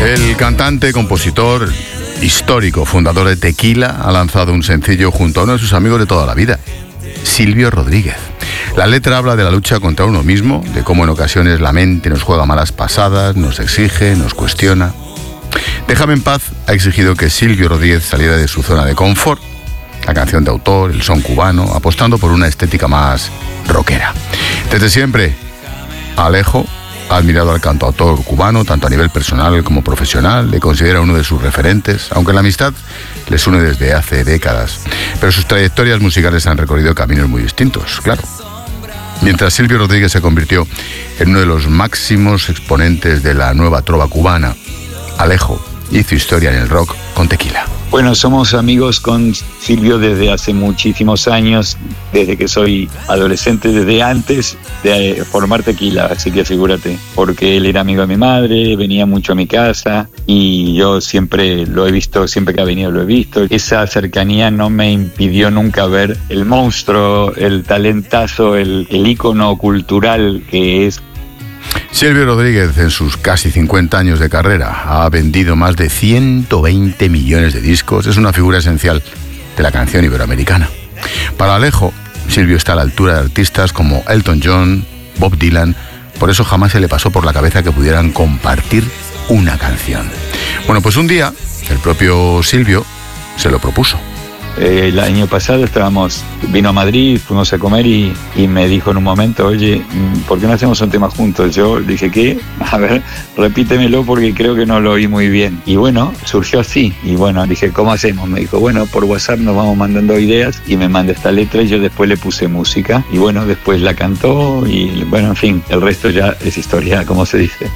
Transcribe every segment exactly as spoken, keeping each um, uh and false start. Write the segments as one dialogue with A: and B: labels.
A: El cantante, compositor, histórico, fundador de Tequila, ha lanzado un sencillo junto a uno de sus amigos de toda la vida, Silvio Rodríguez. La letra habla de la lucha contra uno mismo, de cómo en ocasiones la mente nos juega malas pasadas, nos exige, nos cuestiona. Déjame en paz ha exigido que Silvio Rodríguez saliera de su zona de confort, la canción de autor, el son cubano, apostando por una estética más rockera. Desde siempre, Alejo ha admirado al cantautor cubano, tanto a nivel personal como profesional, le considera uno de sus referentes, aunque la amistad les une desde hace décadas. Pero sus trayectorias musicales han recorrido caminos muy distintos, claro. Mientras Silvio Rodríguez se convirtió en uno de los máximos exponentes de la nueva trova cubana, Alejo hizo historia en el rock con Tequila.
B: Bueno, somos amigos con Silvio desde hace muchísimos años, desde que soy adolescente, desde antes de formar Tequila, así que figúrate, porque él era amigo de mi madre, venía mucho a mi casa y yo siempre lo he visto, siempre que ha venido lo he visto. Esa cercanía no me impidió nunca ver el monstruo, el talentazo, el, el ícono cultural que es.
A: Silvio Rodríguez, en sus casi cincuenta años de carrera, ha vendido más de ciento veinte millones de discos. Es una figura esencial de la canción iberoamericana. Para Alejo, Silvio está a la altura de artistas como Elton John, Bob Dylan. Por eso jamás se le pasó por la cabeza que pudieran compartir una canción. Bueno, pues un día, el propio Silvio se lo propuso.
B: Eh, el año pasado estábamos, vino a Madrid, fuimos a comer y, y me dijo en un momento, oye, ¿por qué no hacemos un tema juntos? Yo dije, ¿qué? A ver, repítemelo porque creo que no lo oí muy bien. Y bueno, surgió así. Y bueno, dije, ¿cómo hacemos? Me dijo, bueno, por WhatsApp nos vamos mandando ideas y me manda esta letra y yo después le puse música. Y bueno, después la cantó y bueno, en fin, el resto ya es historia, como se dice.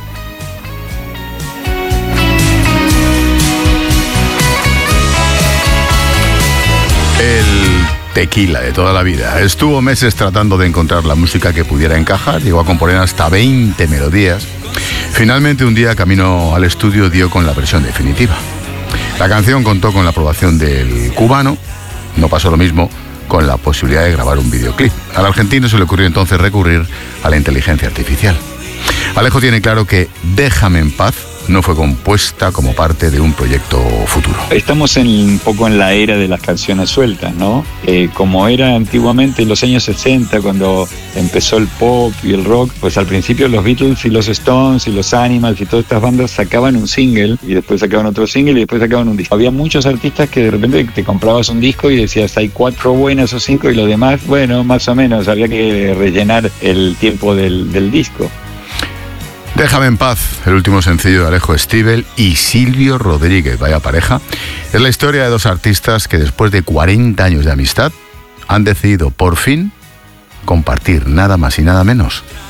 A: El Tequila de toda la vida. Estuvo meses tratando de encontrar la música que pudiera encajar, llegó a componer hasta veinte melodías. Finalmente, un día, camino al estudio, dio con la versión definitiva. La canción contó con la aprobación del cubano. No pasó lo mismo con la posibilidad de grabar un videoclip. Al argentino se le ocurrió entonces recurrir a la inteligencia artificial. Alejo tiene claro que Déjame en paz no fue compuesta como parte de un proyecto futuro.
B: Estamos en, un poco en la era de las canciones sueltas, ¿no? Eh, como era antiguamente en los años sesenta, cuando empezó el pop y el rock, pues al principio los Beatles y los Stones y los Animals y todas estas bandas sacaban un single y después sacaban otro single y después sacaban un disco. Había muchos artistas que de repente te comprabas un disco y decías, hay cuatro buenas o cinco y lo demás, bueno, más o menos, había que rellenar el tiempo del, del disco.
A: Déjame en paz, el último sencillo de Alejo Stivel y Silvio Rodríguez, vaya pareja, es la historia de dos artistas que después de cuarenta años de amistad han decidido por fin compartir nada más y nada menos